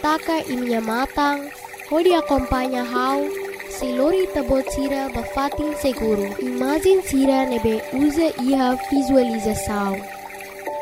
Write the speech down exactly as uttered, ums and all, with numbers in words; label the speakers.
Speaker 1: taka iminya matang, ho di acompanha hau, se lori tabot sira bafatin seguro. Imagem sira nebe usa iha visualização.